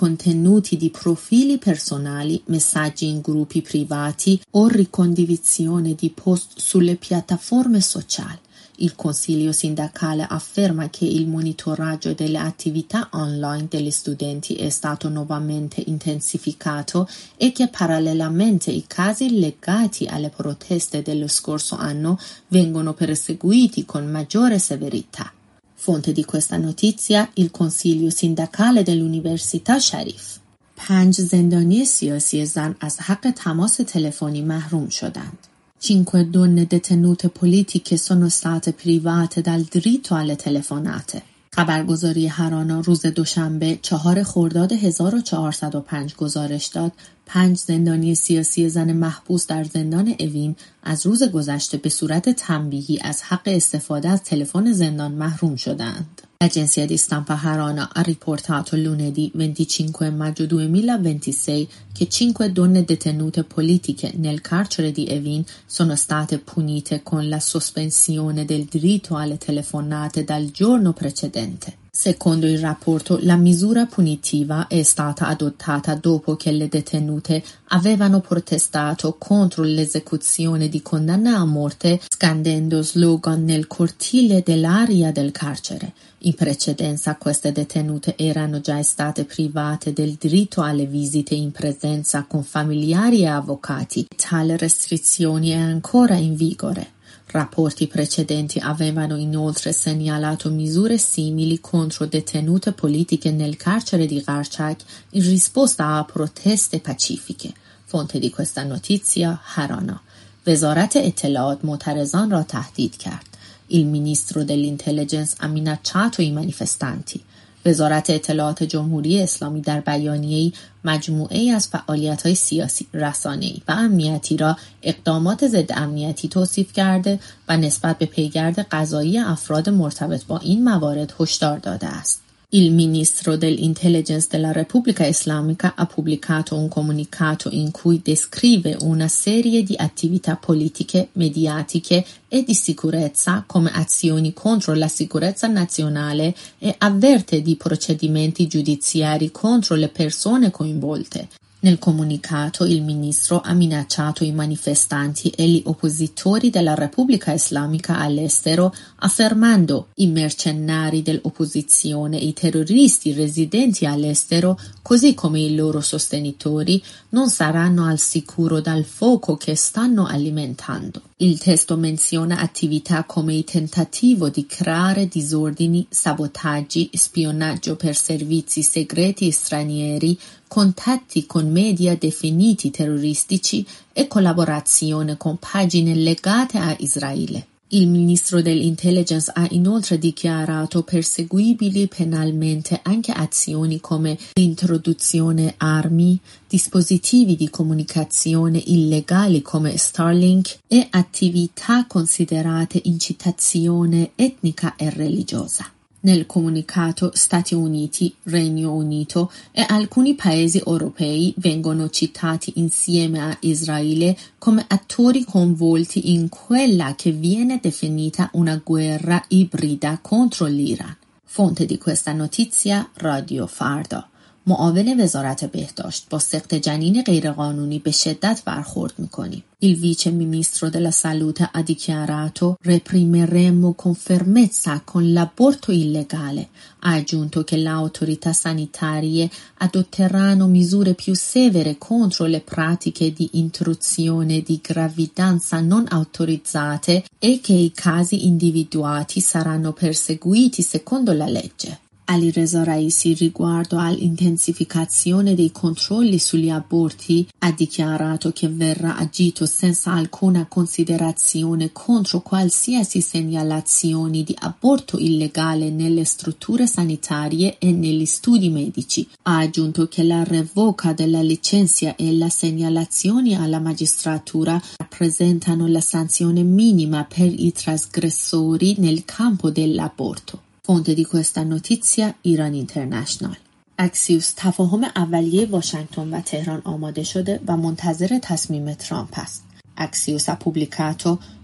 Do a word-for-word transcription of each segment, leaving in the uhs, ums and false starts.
contenuti di profili personali, messaggi in gruppi privati o ricondivisione di post sulle piattaforme sociali. Il Consiglio sindacale afferma che il monitoraggio delle attività online degli studenti è stato nuovamente intensificato e che parallelamente i casi legati alle proteste dello scorso anno vengono perseguiti con maggiore severità. Fonte di questa notizia, il Consiglio sindacale dell'Università Sharif. پنج زندانی سیاسی زن از حق تماس تلفنی محروم شدند. Cinque donne detenute politiche sono state private dal diritto alle telefonate. خبرگزاری هرانا روز دوشنبه چهار خرداد هزار و چهارصد و پنج گزارش داد پنج زندانی سیاسی زن محبوس در زندان اوین از روز گذشته به صورت تنبیهی از حق استفاده از تلفن زندان محروم شدند. L'agenzia di stampa Harana ha riportato lunedì venticinque maggio duemilaventisei che cinque donne detenute politiche nel carcere di Evin sono state punite con la sospensione del diritto alle telefonate dal giorno precedente. Secondo il rapporto, la misura punitiva è stata adottata dopo che le detenute avevano protestato contro l'esecuzione di condanna a morte scandendo slogan nel cortile dell'area del carcere. In precedenza queste detenute erano già state private del diritto alle visite in presenza con familiari e avvocati. Tale restrizione è ancora in vigore. Rapporti precedenti avevano inoltre segnalato misure simili contro detenute politiche nel carcere di Qarchak in risposta a proteste pacifiche. Fonte di questa notizia, Harana. وزارت اطلاعات معترضان را تهدید کرد. Il ministro dell'intelligence ha minacciato i manifestanti. وزارت اطلاعات جمهوری اسلامی در بیانیه‌ای مجموعه‌ای از فعالیت‌های سیاسی، رسانه‌ای و امنیتی را اقدامات ضد امنیتی توصیف کرده و نسبت به پیگرد قضایی افراد مرتبط با این موارد هشدار داده است. Il ministro dell'intelligence della Repubblica Islamica ha pubblicato un comunicato in cui descrive una serie di attività politiche, mediatiche e di sicurezza come azioni contro la sicurezza nazionale e avverte di procedimenti giudiziari contro le persone coinvolte. Nel comunicato il ministro ha minacciato i manifestanti e gli oppositori della Repubblica Islamica all'estero affermando i mercenari dell'opposizione e i terroristi residenti all'estero, così come i loro sostenitori, non saranno al sicuro dal fuoco che stanno alimentando. Il testo menziona attività come il tentativo di creare disordini, sabotaggi, spionaggio per servizi segreti stranieri, contatti con media definiti terroristici e collaborazione con pagine legate a Israele. Il ministro dell'intelligence ha inoltre dichiarato perseguibili penalmente anche azioni come l'introduzione armi, dispositivi di comunicazione illegali come Starlink e attività considerate incitazione etnica e religiosa. Nel comunicato Stati Uniti, Regno Unito e alcuni paesi europei vengono citati insieme a Israele come attori coinvolti in quella che viene definita una guerra ibrida contro l'Iran. Fonte di questa notizia, Radio Farda. معاون وزارت بهداشت با سقط جنین غیرقانونی به شدت برخورد می‌کنیم. Il vice ministro della salute ha dichiarato reprimeremo con fermezza con l'aborto illegale. Ha aggiunto che le autorità sanitarie adotteranno misure più severe contro le pratiche di interruzione di gravidanza non autorizzate e che i casi individuati saranno perseguiti secondo la legge. Alireza Raisi riguardo all'intensificazione dei controlli sugli aborti ha dichiarato che verrà agito senza alcuna considerazione contro qualsiasi segnalazioni di aborto illegale nelle strutture sanitarie e negli studi medici. Ha aggiunto che la revoca della licenza e la segnalazione alla magistratura rappresentano la sanzione minima per i trasgressori nel campo dell'aborto. Fonte di questa notizia ایران اینترنشنال. اکسیوس تفاهم اولیه واشنگتن و تهران آماده شده و منتظر تصمیم ترامپ است. Axios ha pubblicato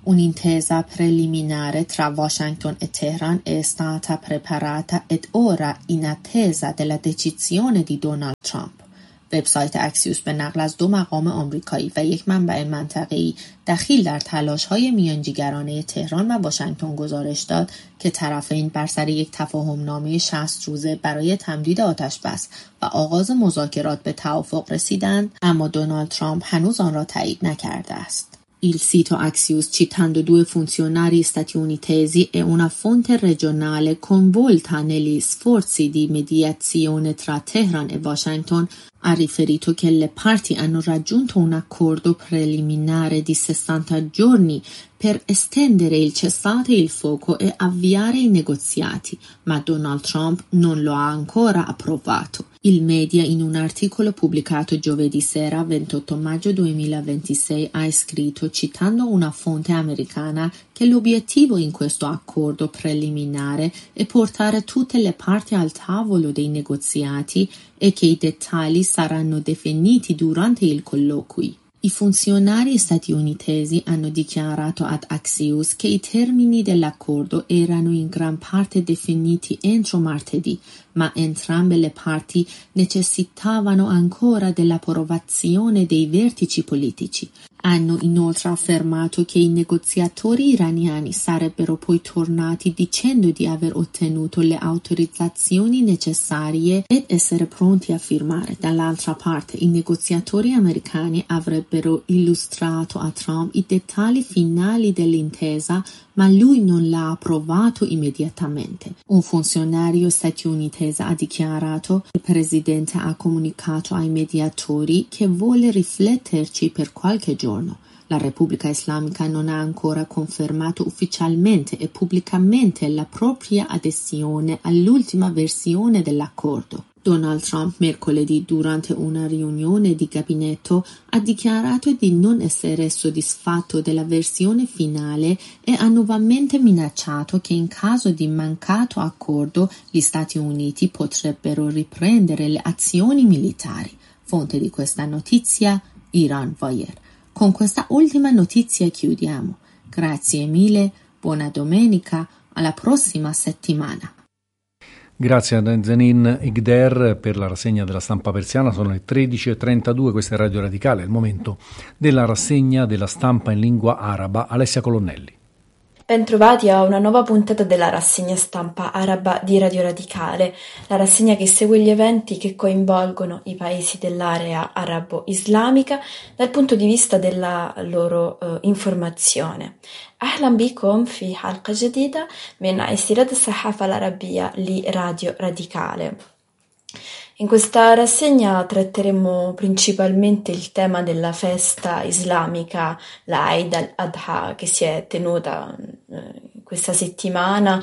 Un'intesa preliminare tra Washington e Teheran è stata preparata ed ora in attesa della decisione di Donald Trump. وبسایت اکسیوس به نقل از دو مقام آمریکایی و یک منبع منطقه‌ای دخیل در تلاش‌های میانجیگرانه تهران و واشنگتن گزارش داد که طرفین بر سر یک تفاهم‌نامه شصت روزه برای تمدید آتش‌بس و آغاز مذاکرات به توافق رسیدند، اما دونالد ترامپ هنوز آن را تایید نکرده است. Il sito Axios, citando due funzionari statunitensi e una fonte regionale coinvolta negli sforzi di mediazione tra Teheran e Washington, ha riferito che le parti hanno raggiunto un accordo preliminare di sessanta giorni per estendere il cessate il fuoco e avviare i negoziati, ma Donald Trump non lo ha ancora approvato. Il media, in un articolo pubblicato giovedì sera ventotto maggio duemilaventisei, ha scritto, citando una fonte americana, che l'obiettivo in questo accordo preliminare è portare tutte le parti al tavolo dei negoziati e che i dettagli saranno definiti durante il colloquio. I funzionari statunitensi hanno dichiarato ad Axios che i termini dell'accordo erano in gran parte definiti entro martedì, ma entrambe le parti necessitavano ancora dell'approvazione dei vertici politici. Hanno inoltre affermato che i negoziatori iraniani sarebbero poi tornati dicendo di aver ottenuto le autorizzazioni necessarie ed essere pronti a firmare. Dall'altra parte, i negoziatori americani avrebbero illustrato a Trump i dettagli finali dell'intesa, ma lui non l'ha approvato immediatamente. Un funzionario statunitense ha dichiarato: il presidente ha comunicato ai mediatori che vuole rifletterci per qualche giorno. La Repubblica Islamica non ha ancora confermato ufficialmente e pubblicamente la propria adesione all'ultima versione dell'accordo. Donald Trump mercoledì, durante una riunione di gabinetto, ha dichiarato di non essere soddisfatto della versione finale e ha nuovamente minacciato che in caso di mancato accordo gli Stati Uniti potrebbero riprendere le azioni militari. Fonte di questa notizia, Iran Wire. Con questa ultima notizia chiudiamo. Grazie mille, buona domenica, alla prossima settimana. Grazie a Nazanin Igder per la rassegna della stampa persiana. Sono le tredici e trentadue, questa è Radio Radicale, è il momento della rassegna della stampa in lingua araba. Alessia Colonnelli. Bentrovati a una nuova puntata della rassegna stampa araba di Radio Radicale, la rassegna che segue gli eventi che coinvolgono i paesi dell'area arabo-islamica dal punto di vista della loro uh, informazione. أهلا بكم في حلقة جديدة من استيراد الصحافة العربية لراديو Radicale. In questa rassegna tratteremo principalmente il tema della festa islamica, la Eid al-Adha, che si è tenuta eh, questa settimana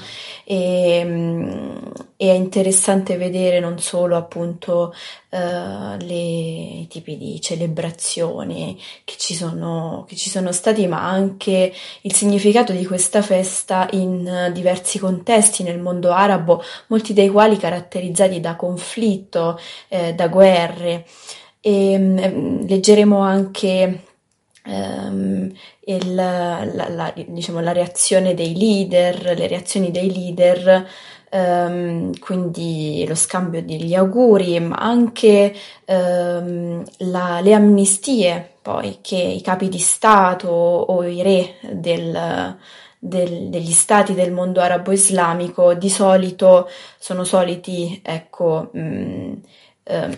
e, e è interessante vedere non solo appunto eh, le i tipi di celebrazioni che ci sono che ci sono stati, ma anche il significato di questa festa in uh, diversi contesti nel mondo arabo, molti dei quali caratterizzati da conflitto, eh, da guerre. E um, leggeremo anche Um, il, la, la, diciamo, la reazione dei leader, le reazioni dei leader, um, quindi lo scambio degli auguri, ma anche um, la, le amnistie poi che i capi di Stato o i re del, del, degli stati del mondo arabo-islamico di solito sono soliti ecco um, um,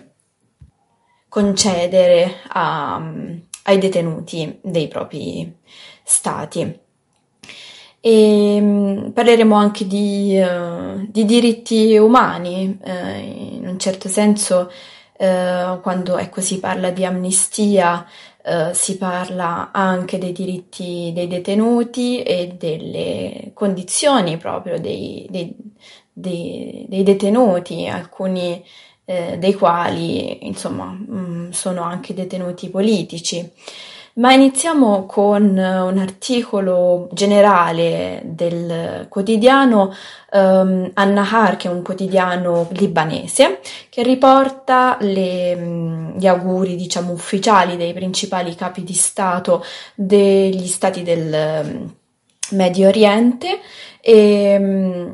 concedere a ai detenuti dei propri stati. E um, parleremo anche di, uh, di diritti umani, uh, in un certo senso uh, quando ecco, si parla di amnistia uh, si parla anche dei diritti dei detenuti e delle condizioni proprio dei, dei, dei, dei detenuti, alcuni Eh, dei quali insomma mh, sono anche detenuti politici. Ma iniziamo con un articolo generale del quotidiano um, An-Nahar, che è un quotidiano libanese, che riporta le, gli auguri, diciamo, ufficiali dei principali capi di Stato degli stati del Medio Oriente, e,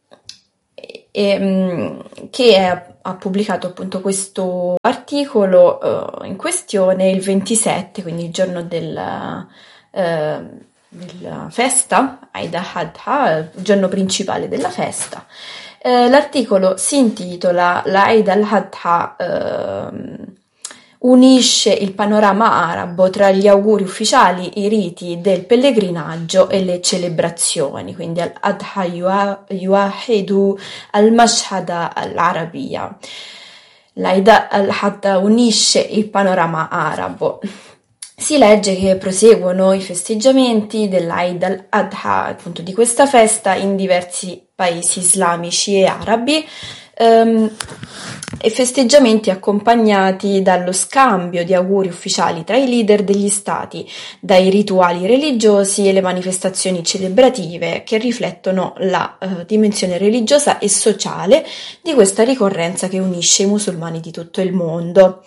e, che è, ha pubblicato appunto questo articolo uh, in questione il ventisette, quindi il giorno della, uh, della festa, Eid al-Adha, il giorno principale della festa. Uh, l'articolo si intitola "L'Eid al-Adha uh, unisce il panorama arabo tra gli auguri ufficiali, i riti del pellegrinaggio e le celebrazioni", quindi al-Adha yuahidu al-mashhada al-arabia. L'Eid al-Adha unisce il panorama arabo. Si legge che proseguono i festeggiamenti dell'Eid al-Adha, appunto di questa festa, in diversi paesi islamici e arabi, Um, e festeggiamenti accompagnati dallo scambio di auguri ufficiali tra i leader degli stati, dai rituali religiosi e le manifestazioni celebrative che riflettono la uh, dimensione religiosa e sociale di questa ricorrenza che unisce i musulmani di tutto il mondo.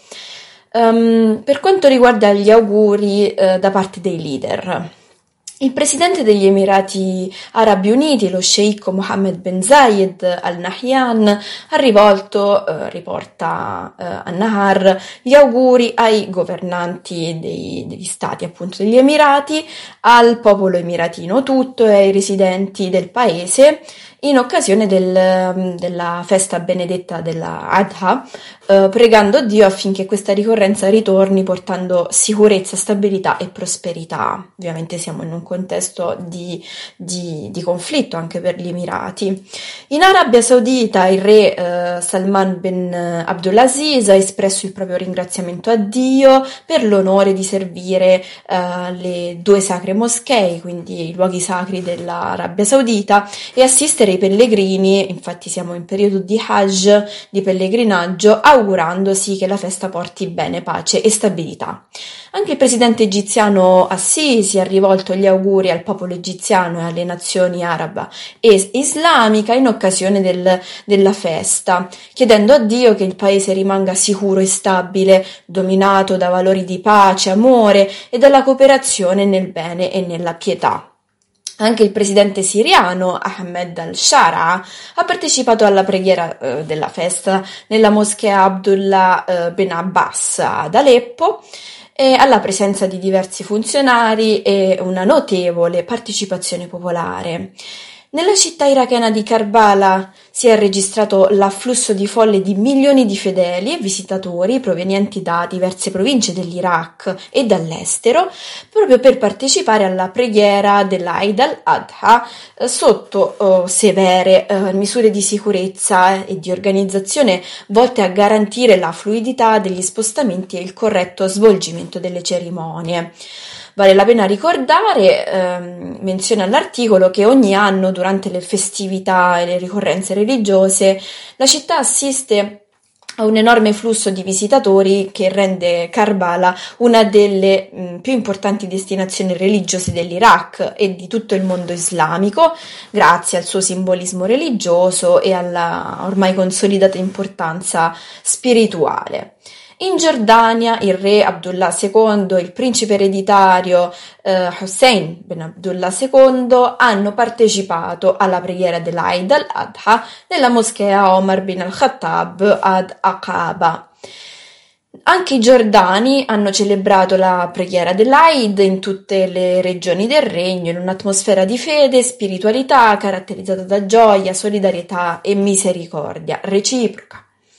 Um, per quanto riguarda gli auguri uh, da parte dei leader, il presidente degli Emirati Arabi Uniti, lo sceicco Mohammed bin Zayed Al Nahyan, ha rivolto, eh, riporta eh, An-Nahar, gli auguri ai governanti dei, degli stati, appunto degli Emirati, al popolo emiratino tutto e ai residenti del paese in occasione del, della festa benedetta della Adha, eh, pregando Dio affinché questa ricorrenza ritorni portando sicurezza, stabilità e prosperità. Ovviamente siamo in un contesto di, di, di conflitto anche per gli Emirati. In Arabia Saudita il re eh, Salman bin Abdulaziz ha espresso il proprio ringraziamento a Dio per l'onore di servire eh, le due sacre moschee, quindi i luoghi sacri dell'Arabia Saudita, e assistere i pellegrini. Infatti siamo in periodo di Hajj, di pellegrinaggio, augurandosi che la festa porti bene, pace e stabilità. Anche il presidente egiziano Assisi ha rivolto gli auguri al popolo egiziano e alle nazioni araba e islamica in occasione del, della festa, chiedendo a Dio che il paese rimanga sicuro e stabile, dominato da valori di pace, amore e dalla cooperazione nel bene e nella pietà. Anche il presidente siriano Ahmed al-Shara ha partecipato alla preghiera eh, della festa nella moschea Abdullah eh, bin Abbas ad Aleppo, e alla presenza di diversi funzionari e una notevole partecipazione popolare. Nella città irachena di Karbala si è registrato l'afflusso di folle di milioni di fedeli e visitatori provenienti da diverse province dell'Iraq e dall'estero, proprio per partecipare alla preghiera dell'Eid al-Adha eh, sotto oh, severe eh, misure di sicurezza e di organizzazione volte a garantire la fluidità degli spostamenti e il corretto svolgimento delle cerimonie. Vale la pena ricordare, ehm, menziona l'articolo, che ogni anno durante le festività e le ricorrenze religiose la città assiste a un enorme flusso di visitatori che rende Karbala una delle mh, più importanti destinazioni religiose dell'Iraq e di tutto il mondo islamico, grazie al suo simbolismo religioso e alla ormai consolidata importanza spirituale. In Giordania il re Abdullah secondo e il principe ereditario eh, Hussein bin Abdullah secondo hanno partecipato alla preghiera dell'Eid al-Adha nella moschea Omar bin al-Khattab ad Aqaba. Anche i giordani hanno celebrato la preghiera dell'Eid in tutte le regioni del regno in un'atmosfera di fede e spiritualità caratterizzata da gioia, solidarietà e misericordia reciproca.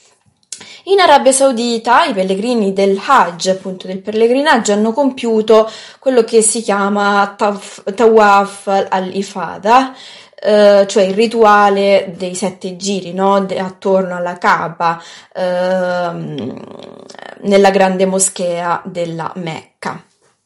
In Arabia Saudita i pellegrini del Hajj, appunto del pellegrinaggio, hanno compiuto quello che si chiama taf, Tawaf al-Ifada, eh, cioè il rituale dei sette giri, no? De, attorno alla Kaaba, eh, nella grande moschea della Mecca.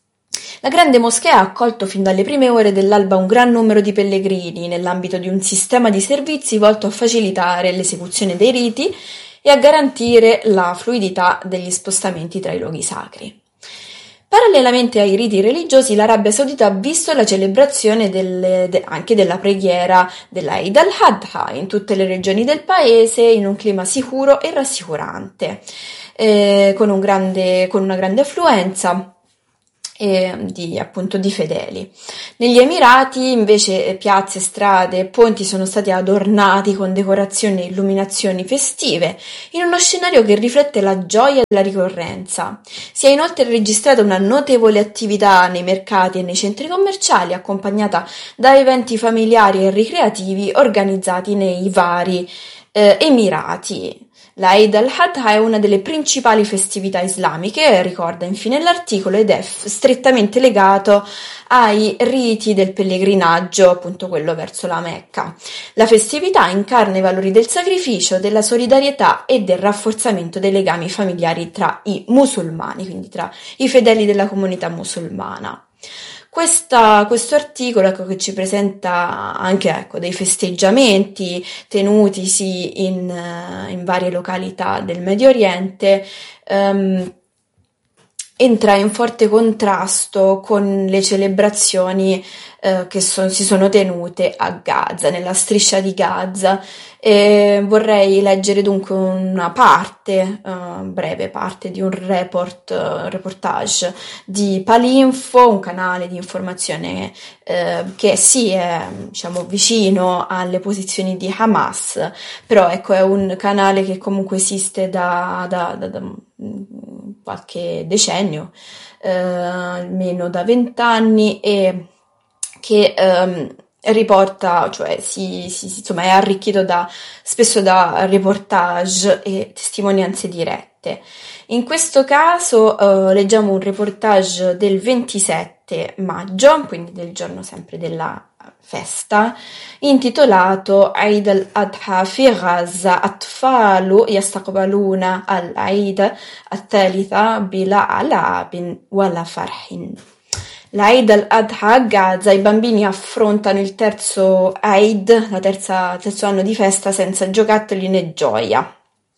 La grande moschea ha accolto fin dalle prime ore dell'alba un gran numero di pellegrini nell'ambito di un sistema di servizi volto a facilitare l'esecuzione dei riti e a garantire la fluidità degli spostamenti tra i luoghi sacri. Parallelamente ai riti religiosi, l'Arabia Saudita ha visto la celebrazione delle, de, anche della preghiera della Eid al-Adha in tutte le regioni del paese in un clima sicuro e rassicurante, eh, con, un grande, con una grande affluenza e di, appunto, di fedeli. Negli Emirati invece piazze, strade e ponti sono stati adornati con decorazioni e illuminazioni festive in uno scenario che riflette la gioia della ricorrenza. Si è inoltre registrata una notevole attività nei mercati e nei centri commerciali, accompagnata da eventi familiari e ricreativi organizzati nei vari eh, Emirati. La Eid al-Adha è una delle principali festività islamiche, ricorda infine l'articolo, ed è f- strettamente legato ai riti del pellegrinaggio, appunto quello verso la Mecca. La festività incarna i valori del sacrificio, della solidarietà e del rafforzamento dei legami familiari tra i musulmani, quindi tra i fedeli della comunità musulmana. Questa, questo articolo, ecco, che ci presenta anche, ecco, dei festeggiamenti tenutisi in, in varie località del Medio Oriente, um, entra in forte contrasto con le celebrazioni eh, che son, si sono tenute a Gaza, nella striscia di Gaza. E vorrei leggere dunque una parte, uh, breve parte di un report, uh, reportage di Palinfo, un canale di informazione eh, che sì è, diciamo, vicino alle posizioni di Hamas, però ecco è un canale che comunque esiste da, da, da, da qualche decennio, eh, almeno da vent'anni, e che ehm, riporta, cioè si, si, insomma è arricchito da, spesso da reportage e testimonianze dirette. In questo caso eh, leggiamo un reportage del ventisette maggio, quindi del giorno sempre della festa, intitolato Eid al-Adha fi Gaza, atfalu yastaqbaluna al-Eid al-Thalitha bila alabin wala farhin. La Eid al-Adha a Gaza, i bambini affrontano il terzo Eid, la terza, terzo anno di festa, senza giocattoli né gioia.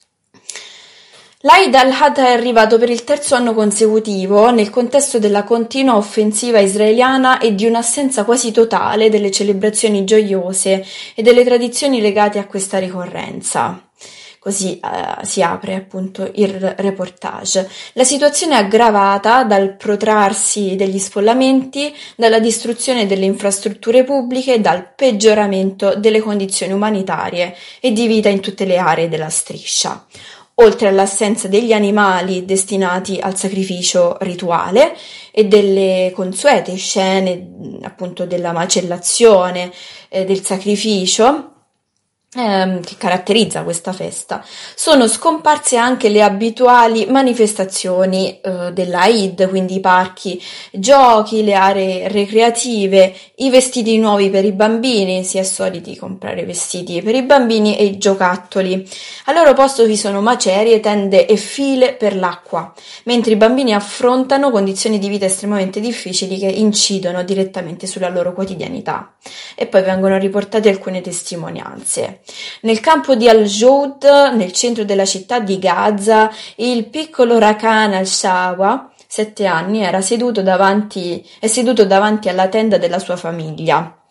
L'Eid al-Adha è arrivato per il terzo anno consecutivo nel contesto della continua offensiva israeliana e di un'assenza quasi totale delle celebrazioni gioiose e delle tradizioni legate a questa ricorrenza. Così eh, si apre appunto il reportage. La situazione è aggravata dal protrarsi degli sfollamenti, dalla distruzione delle infrastrutture pubbliche e dal peggioramento delle condizioni umanitarie e di vita in tutte le aree della striscia. Oltre all'assenza degli animali destinati al sacrificio rituale e delle consuete scene appunto della macellazione, eh, del sacrificio, Ehm, che caratterizza questa festa, sono scomparse anche le abituali manifestazioni eh, della Eid, quindi i parchi giochi, le aree recreative, i vestiti nuovi per i bambini, si è soliti comprare vestiti per i bambini e i giocattoli. Al loro posto vi sono macerie, tende e file per l'acqua, mentre i bambini affrontano condizioni di vita estremamente difficili che incidono direttamente sulla loro quotidianità. E poi vengono riportate alcune testimonianze. Nel campo di Al-Joud, nel centro della città di Gaza, il piccolo Rakan al-Shawa, sette anni, era seduto davanti, è seduto davanti alla tenda della sua famiglia.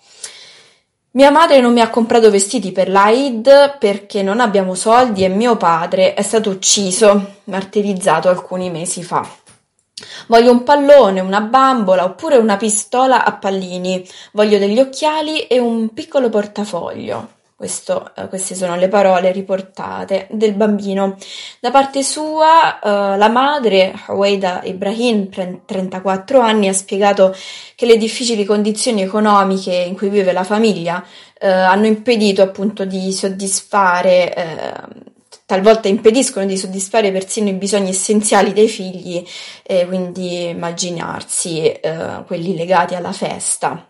Mia madre non mi ha comprato vestiti per l'Eid perché non abbiamo soldi e mio padre è stato ucciso, martirizzato alcuni mesi fa. Voglio un pallone, una bambola oppure una pistola a pallini. Voglio degli occhiali e un piccolo portafoglio. Questo, eh, queste sono le parole riportate del bambino. Da parte sua, eh, la madre, Huwaida Ibrahim, trentaquattro anni, ha spiegato che le difficili condizioni economiche in cui vive la famiglia eh, hanno impedito appunto di soddisfare, eh, talvolta impediscono di soddisfare persino i bisogni essenziali dei figli, eh, quindi immaginarsi eh, quelli legati alla festa.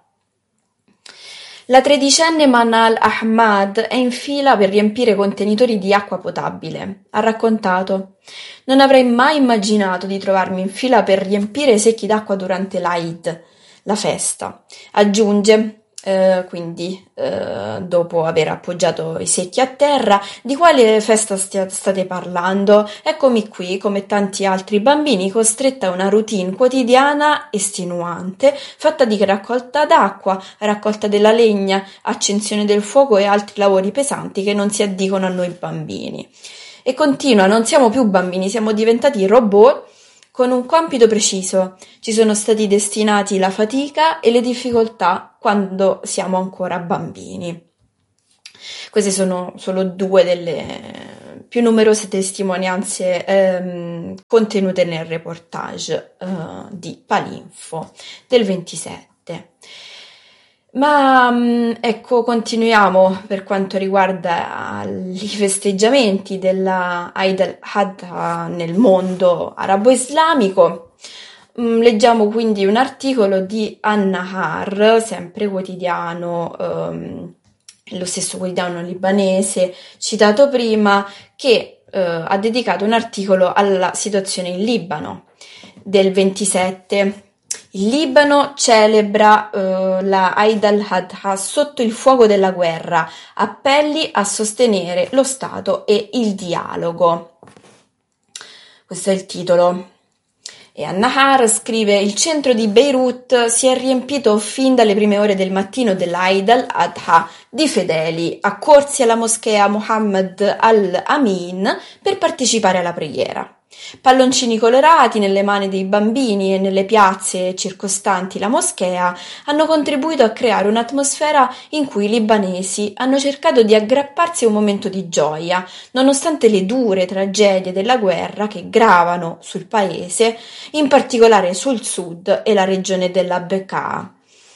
La tredicenne Manal Ahmad è in fila per riempire contenitori di acqua potabile. Ha raccontato: non avrei mai immaginato di trovarmi in fila per riempire secchi d'acqua durante l'Eid, la festa. Aggiunge: eh, quindi eh, dopo aver appoggiato i secchi a terra. Di quale festa stia- state parlando? Eccomi qui, come tanti altri bambini, costretta a una routine quotidiana estenuante, fatta di raccolta d'acqua, raccolta della legna, accensione del fuoco e altri lavori pesanti che non si addicono a noi bambini. E continua, non siamo più bambini, siamo diventati robot con un compito preciso. Ci sono stati destinati la fatica e le difficoltà quando siamo ancora bambini. Queste sono solo due delle più numerose testimonianze ehm, contenute nel reportage eh, di Palinfo del ventisette. Ma ecco, continuiamo per quanto riguarda i festeggiamenti della Eid al-Adha nel mondo arabo-islamico. Leggiamo quindi un articolo di An-Nahar, sempre quotidiano, ehm, lo stesso quotidiano libanese citato prima, che eh, ha dedicato un articolo alla situazione in Libano del ventisette. Il Libano celebra uh, la Eid al-Adha sotto il fuoco della guerra, appelli a sostenere lo Stato e il dialogo. Questo è il titolo. E An-Nahar scrive: il centro di Beirut si è riempito fin dalle prime ore del mattino dell'Eid al-Adha di fedeli accorsi alla moschea Muhammad al-Amin per partecipare alla preghiera. Palloncini colorati nelle mani dei bambini e nelle piazze circostanti la moschea hanno contribuito a creare un'atmosfera in cui i libanesi hanno cercato di aggrapparsi a un momento di gioia, nonostante le dure tragedie della guerra che gravano sul paese, in particolare sul sud e la regione della Bekaa.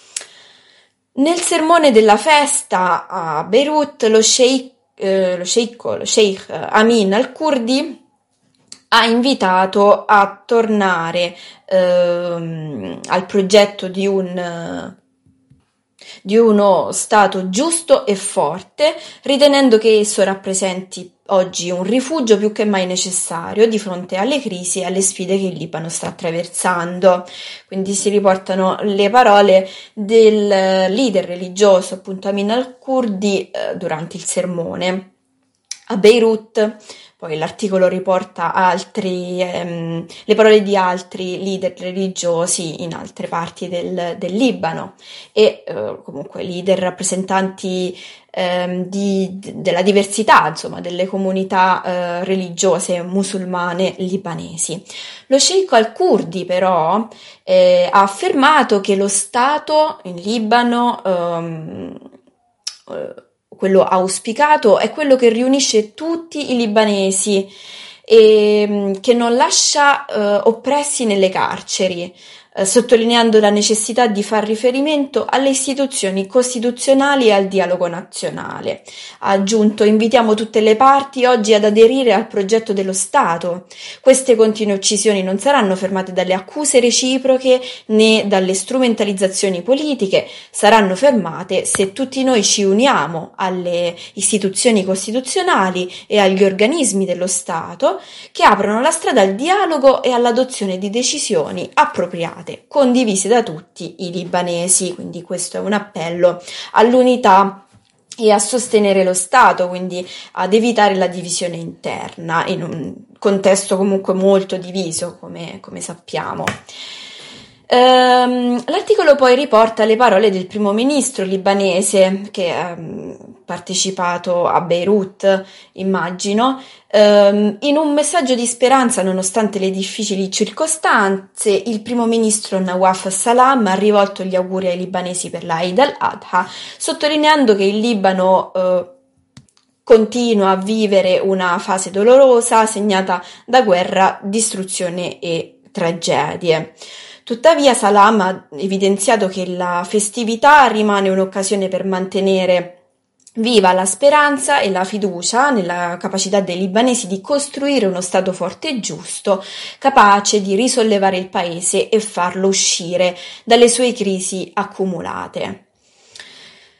Nel sermone della festa a Beirut, lo sheikh, eh, lo sheikh, lo sheikh Amin al-Kurdi ha invitato a tornare ehm, al progetto di un di uno Stato giusto e forte, ritenendo che esso rappresenti oggi un rifugio più che mai necessario di fronte alle crisi e alle sfide che il Libano sta attraversando. Quindi si riportano le parole del leader religioso, appunto Amin al-Kurdi, eh, durante il sermone a Beirut. Poi l'articolo riporta altri, ehm, le parole di altri leader religiosi in altre parti del, del Libano e eh, comunque leader rappresentanti ehm, di, della diversità, insomma, delle comunità eh, religiose musulmane libanesi. Lo sceicco al-Kurdi però eh, ha affermato che lo Stato in Libano ehm, eh, quello auspicato è quello che riunisce tutti i libanesi e che non lascia eh, oppressi nelle carceri, eh, sottolineando la necessità di far riferimento alle istituzioni costituzionali e al dialogo nazionale. Ha aggiunto: invitiamo tutte le parti oggi ad aderire al progetto dello Stato. Queste continue uccisioni non saranno fermate dalle accuse reciproche né dalle strumentalizzazioni politiche, saranno fermate se tutti noi ci uniamo alle istituzioni costituzionali e agli organismi dello Stato che aprono la strada al dialogo e all'adozione di decisioni appropriate, condivise da tutti i libanesi. Quindi questo è un appello all'unità e a sostenere lo Stato, quindi ad evitare la divisione interna in un contesto comunque molto diviso, come, come sappiamo. Ehm, l'articolo poi riporta le parole del primo ministro libanese che ha ehm, partecipato a Beirut, immagino, ehm, in un messaggio di speranza nonostante le difficili circostanze. Il primo ministro Nawaf Salam ha rivolto gli auguri ai libanesi per la Eid al-Adha, sottolineando che il Libano eh, continua a vivere una fase dolorosa segnata da guerra, distruzione e tragedie. Tuttavia Salam ha evidenziato che la festività rimane un'occasione per mantenere viva la speranza e la fiducia nella capacità dei libanesi di costruire uno Stato forte e giusto, capace di risollevare il paese e farlo uscire dalle sue crisi accumulate.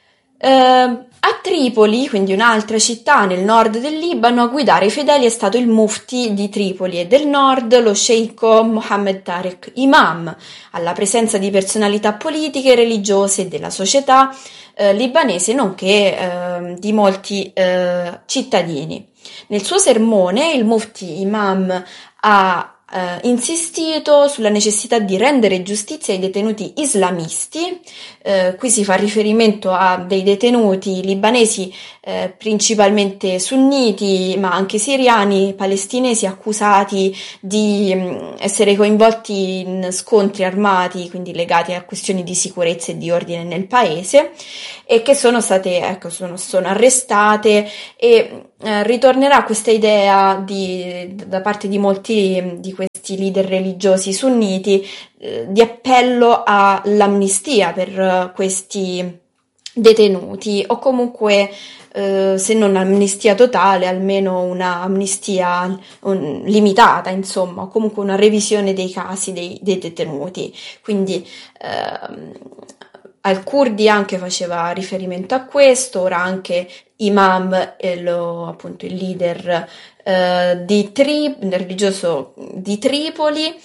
Eh, A Tripoli, quindi un'altra città nel nord del Libano, a guidare i fedeli è stato il mufti di Tripoli e del nord, lo sceicco Mohammed Tariq Imam, alla presenza di personalità politiche, religiose e della società eh, libanese, nonché eh, di molti eh, cittadini. Nel suo sermone il mufti Imam ha Uh, insistito sulla necessità di rendere giustizia ai detenuti islamisti. Uh, qui si fa riferimento a dei detenuti libanesi uh, principalmente sunniti, ma anche siriani, palestinesi, accusati di um, essere coinvolti in scontri armati, quindi legati a questioni di sicurezza e di ordine nel paese, e che sono state, ecco, sono, sono arrestate. E eh, ritornerà questa idea di, da parte di molti di questi leader religiosi sunniti eh, di appello all'amnistia per eh, questi detenuti, o comunque eh, se non amnistia totale, almeno una amnistia un, limitata, insomma, o comunque una revisione dei casi dei, dei detenuti. Quindi ehm, Al-Kurdi anche faceva riferimento a questo, ora anche Imam, eh, lo, appunto il leader eh, di Tri- religioso di Tripoli,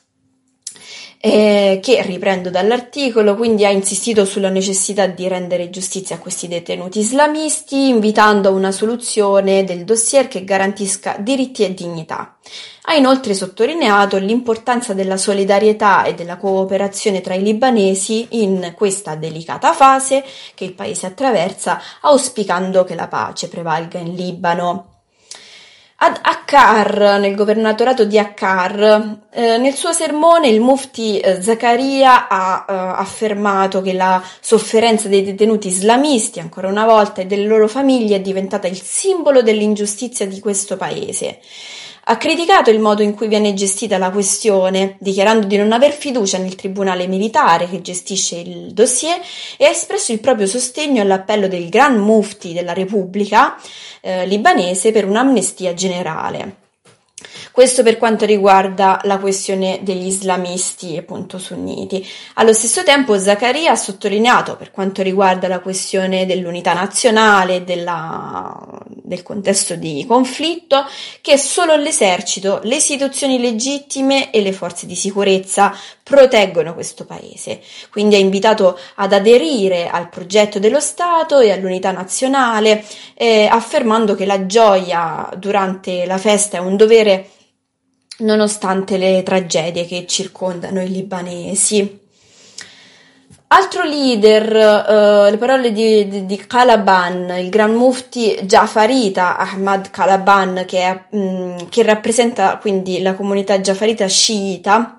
eh, che riprendo dall'articolo, quindi ha insistito sulla necessità di rendere giustizia a questi detenuti islamisti, invitando a una soluzione del dossier che garantisca diritti e dignità. Ha inoltre sottolineato l'importanza della solidarietà e della cooperazione tra i libanesi in questa delicata fase che il paese attraversa, auspicando che la pace prevalga in Libano. Ad Akkar, nel governatorato di Akkar, eh, nel suo sermone il mufti eh, Zakaria ha eh, affermato che la sofferenza dei detenuti islamisti, ancora una volta, e delle loro famiglie è diventata il simbolo dell'ingiustizia di questo paese. Ha criticato il modo in cui viene gestita la questione, dichiarando di non aver fiducia nel tribunale militare che gestisce il dossier, e ha espresso il proprio sostegno all'appello del Gran Mufti della Repubblica eh, libanese per un'amnistia generale. Questo per quanto riguarda la questione degli islamisti, appunto sunniti. Allo stesso tempo Zakaria ha sottolineato, per quanto riguarda la questione dell'unità nazionale, della, del contesto di conflitto, che solo l'esercito, le istituzioni legittime e le forze di sicurezza proteggono questo paese. Quindi ha invitato ad aderire al progetto dello Stato e all'unità nazionale, eh, affermando che la gioia durante la festa è un dovere nonostante le tragedie che circondano i libanesi. Altro leader, uh, le parole di, di, di Kalaban, il Gran Mufti Jafarita Ahmad Kalaban, che, è, mh, che rappresenta quindi la comunità Jafarita sciita.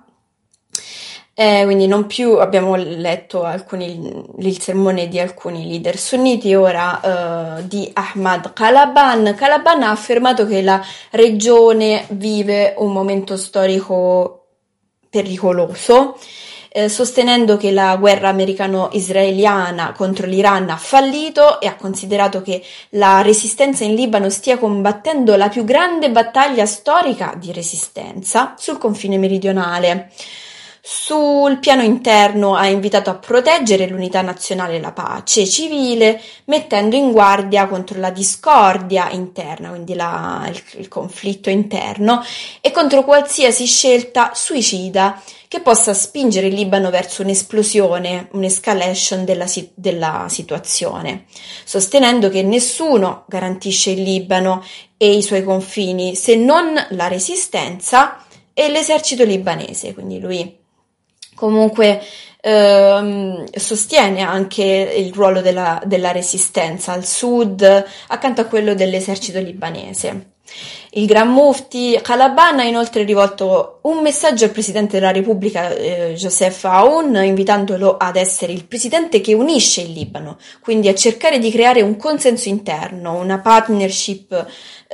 Eh, quindi non più abbiamo letto alcuni, il sermone di alcuni leader sunniti, ora eh, di Ahmad Kalaban. Kalaban ha affermato che la regione vive un momento storico pericoloso, eh, sostenendo che la guerra americano-israeliana contro l'Iran ha fallito, e ha considerato che la resistenza in Libano stia combattendo la più grande battaglia storica di resistenza sul confine meridionale. Sul piano interno ha invitato a proteggere l'unità nazionale e la pace civile, mettendo in guardia contro la discordia interna, quindi la, il, il conflitto interno, e contro qualsiasi scelta suicida che possa spingere il Libano verso un'esplosione, un'escalation della, della situazione, sostenendo che nessuno garantisce il Libano e i suoi confini se non la resistenza e l'esercito libanese. Quindi lui comunque ehm, sostiene anche il ruolo della, della resistenza al sud accanto a quello dell'esercito libanese. Il Gran Mufti Kalaban ha inoltre rivolto un messaggio al Presidente della Repubblica eh, Joseph Aoun, invitandolo ad essere il presidente che unisce il Libano, quindi a cercare di creare un consenso interno, una partnership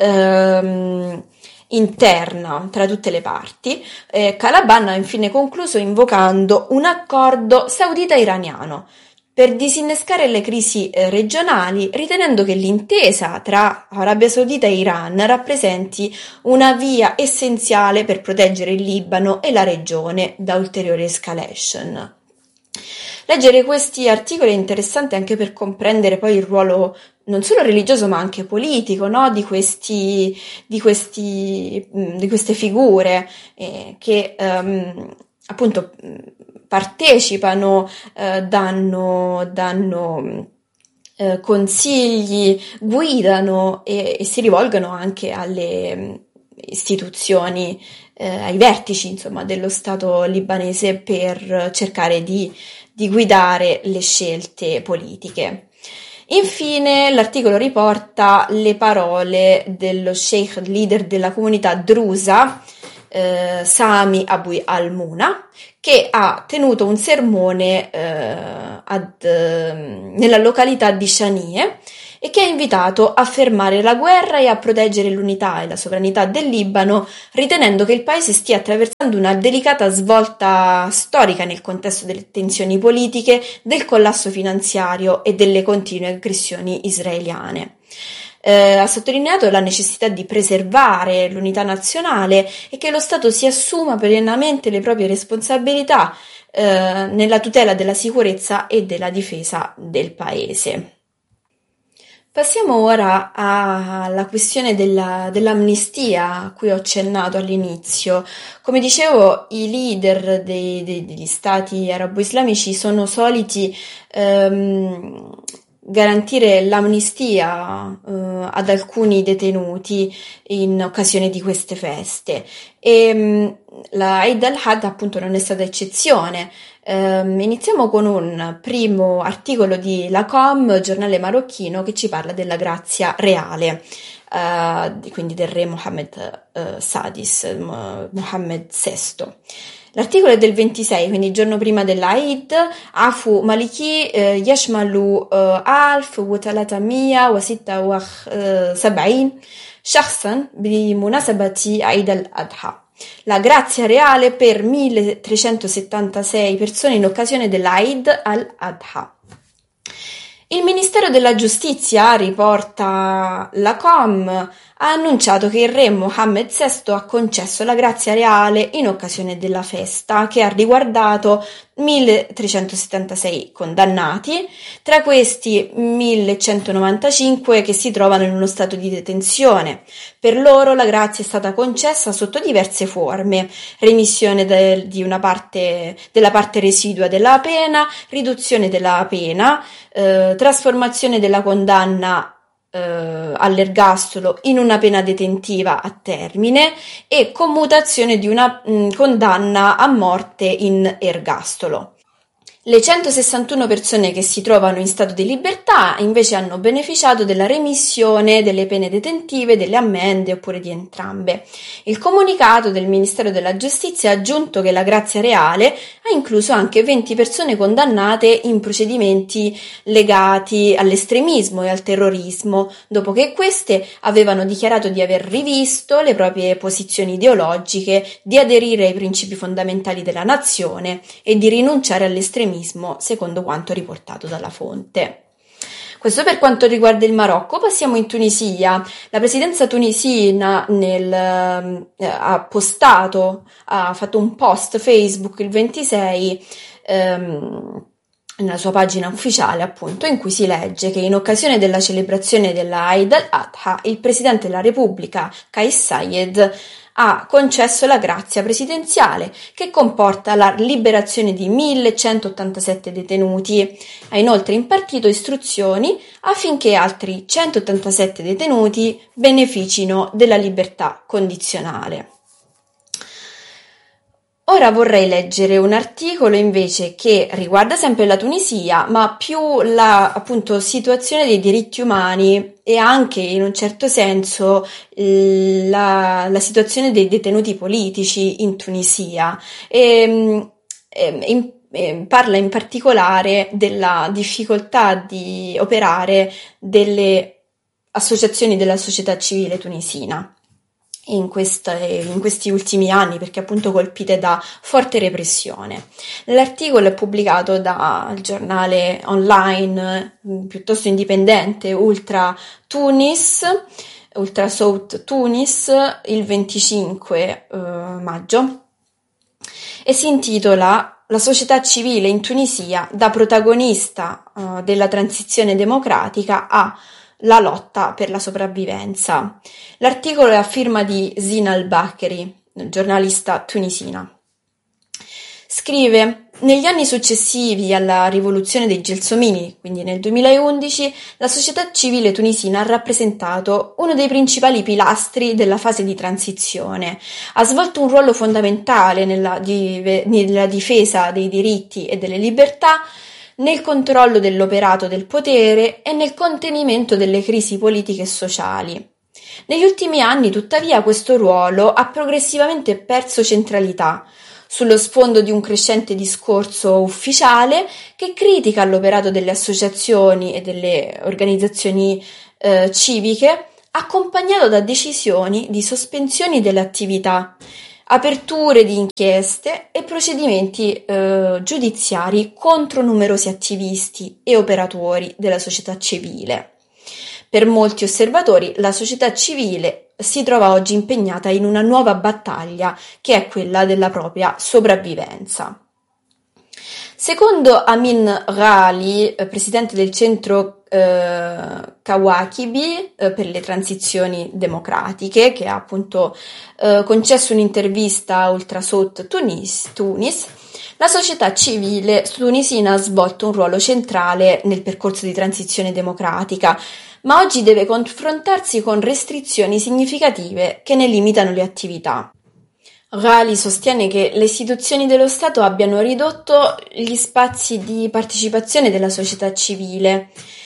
ehm, interna tra tutte le parti. Eh, Kalaban ha infine concluso invocando un accordo saudita-iraniano per disinnescare le crisi eh, regionali, ritenendo che l'intesa tra Arabia Saudita e Iran rappresenti una via essenziale per proteggere il Libano e la regione da ulteriori escalation. Leggere questi articoli è interessante anche per comprendere poi il ruolo non solo religioso ma anche politico, no? di questi, di questi, di queste figure eh, che um, appunto partecipano, eh, danno, danno eh, consigli, guidano e, e si rivolgono anche alle istituzioni, eh, ai vertici insomma dello Stato libanese per cercare di, di guidare le scelte politiche. Infine l'articolo riporta le parole dello sheikh leader della comunità drusa, eh, Sami Abu al-Muna, che ha tenuto un sermone eh, ad, eh, nella località di Shanie e che ha invitato a fermare la guerra e a proteggere l'unità e la sovranità del Libano, ritenendo che il paese stia attraversando una delicata svolta storica nel contesto delle tensioni politiche, del collasso finanziario e delle continue aggressioni israeliane. Eh, ha sottolineato la necessità di preservare l'unità nazionale e che lo Stato si assuma pienamente le proprie responsabilità eh, nella tutela della sicurezza e della difesa del paese. Passiamo ora alla questione della, dell'amnistia a cui ho accennato all'inizio. Come dicevo, i leader dei, dei, degli stati arabo-islamici sono soliti ehm, garantire l'amnistia eh, ad alcuni detenuti in occasione di queste feste e mh, la Eid al-Adha appunto non è stata eccezione. Um, iniziamo con un primo articolo di Lacom, giornale marocchino, che ci parla della grazia reale, uh, quindi del re Mohammed uh, Sadis, uh, Mohammed sesto. L'articolo è del ventisei, quindi il giorno prima dell'Eid. Afu Maliki uh, yashmalu alf wa thalathamiya wa sitta wa sab'in shakhsan bi munasabati Eid al-Adha. La grazia reale per milletrecentosettantasei persone in occasione dell'Eid al-Adha. Il Ministero della Giustizia, riporta Lacom, ha annunciato che il re Mohammed sesto ha concesso la grazia reale in occasione della festa, che ha riguardato milletrecentosettantasei condannati, tra questi millecentonovantacinque che si trovano in uno stato di detenzione. Per loro la grazia è stata concessa sotto diverse forme: remissione de, di una parte, della parte residua della pena, riduzione della pena, eh, trasformazione della condanna eh, all'ergastolo in una pena detentiva a termine e commutazione di una mh, condanna a morte in ergastolo. Le centosessantuno persone che si trovano in stato di libertà invece hanno beneficiato della remissione delle pene detentive, delle ammende oppure di entrambe. Il comunicato del Ministero della Giustizia ha aggiunto che la grazia reale ha incluso anche venti persone condannate in procedimenti legati all'estremismo e al terrorismo, dopo che queste avevano dichiarato di aver rivisto le proprie posizioni ideologiche, di aderire ai principi fondamentali della nazione e di rinunciare all'estremismo, secondo quanto riportato dalla fonte. Questo per quanto riguarda il Marocco. Passiamo in Tunisia. La presidenza tunisina nel, eh, ha postato, ha fatto un post Facebook il ventisei ehm, nella sua pagina ufficiale, appunto, in cui si legge che in occasione della celebrazione della Eid al-Adha il presidente della Repubblica, Kais Saied, ha concesso la grazia presidenziale, che comporta la liberazione di millecentottantasette detenuti. Ha inoltre impartito istruzioni affinché altri centottantasette detenuti beneficino della libertà condizionale. Ora vorrei leggere un articolo invece che riguarda sempre la Tunisia, ma più la appunto situazione dei diritti umani e anche in un certo senso la, la situazione dei detenuti politici in Tunisia. E, e, in, e parla in particolare della difficoltà di operare delle associazioni della società civile tunisina in, questa, in questi ultimi anni, perché appunto colpite da forte repressione. L'articolo è pubblicato dal giornale online piuttosto indipendente Ultra Tunis, Ultra South Tunis, il venticinque eh, maggio, e si intitola la società civile in Tunisia da protagonista uh, della transizione democratica alla lotta per la sopravvivenza. L'articolo è a firma di Zina al-Bakri, giornalista tunisina. Scrive: negli anni successivi alla rivoluzione dei Gelsomini, quindi nel duemilaundici, la società civile tunisina ha rappresentato uno dei principali pilastri della fase di transizione. Ha svolto un ruolo fondamentale nella, di, nella difesa dei diritti e delle libertà, nel controllo dell'operato del potere e nel contenimento delle crisi politiche e sociali. Negli ultimi anni, tuttavia, questo ruolo ha progressivamente perso centralità, sullo sfondo di un crescente discorso ufficiale che critica l'operato delle associazioni e delle organizzazioni eh, civiche, accompagnato da decisioni di sospensioni delle attività, aperture di inchieste e procedimenti eh, giudiziari contro numerosi attivisti e operatori della società civile. Per molti osservatori, la società civile si trova oggi impegnata in una nuova battaglia, che è quella della propria sopravvivenza. Secondo Amin Ghali, presidente del centro eh, Kawakibi eh, per le transizioni democratiche, che ha appunto eh, concesso un'intervista a Ultrasout Tunis, Tunis, la società civile tunisina ha svolto un ruolo centrale nel percorso di transizione democratica, ma oggi deve confrontarsi con restrizioni significative che ne limitano le attività. Ghali sostiene che le istituzioni dello Stato abbiano ridotto gli spazi di partecipazione della società civile.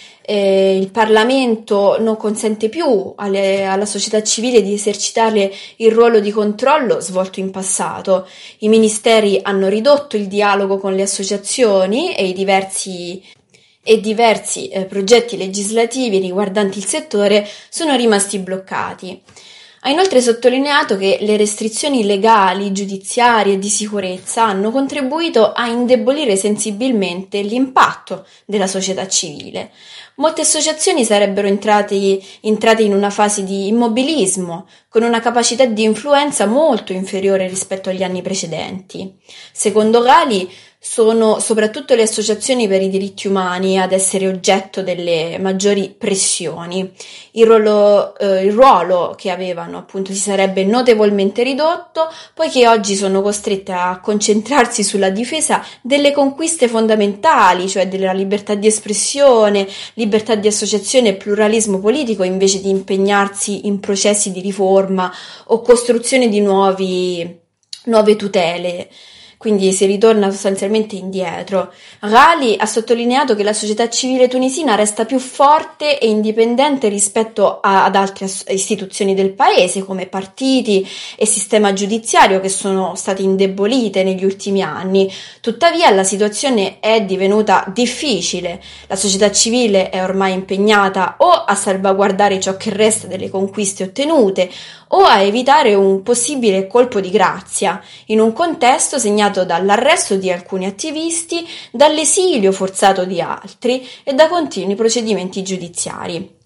Eh, il Parlamento non consente più alle, alla società civile di esercitare il ruolo di controllo svolto in passato. I ministeri hanno ridotto il dialogo con le associazioni e i diversi e diversi eh, progetti legislativi riguardanti il settore sono rimasti bloccati. Ha inoltre sottolineato che le restrizioni legali, giudiziarie e di sicurezza hanno contribuito a indebolire sensibilmente l'impatto della società civile. Molte associazioni sarebbero entrati, entrate in una fase di immobilismo, con una capacità di influenza molto inferiore rispetto agli anni precedenti. Secondo Ghali, sono soprattutto le associazioni per i diritti umani ad essere oggetto delle maggiori pressioni. Il ruolo, eh, il ruolo che avevano appunto si sarebbe notevolmente ridotto, poiché oggi sono costrette a concentrarsi sulla difesa delle conquiste fondamentali, cioè della libertà di espressione, libertà di associazione e pluralismo politico, invece di impegnarsi in processi di riforma o costruzione di nuovi, nuove tutele. Quindi si ritorna sostanzialmente indietro. Ghali ha sottolineato che la società civile tunisina resta più forte e indipendente rispetto a, ad altre istituzioni del paese, come partiti e sistema giudiziario, che sono state indebolite negli ultimi anni. Tuttavia la situazione è divenuta difficile. La società civile è ormai impegnata o a salvaguardare ciò che resta delle conquiste ottenute o a evitare un possibile colpo di grazia, in un contesto segnato dall'arresto di alcuni attivisti, dall'esilio forzato di altri e da continui procedimenti giudiziari.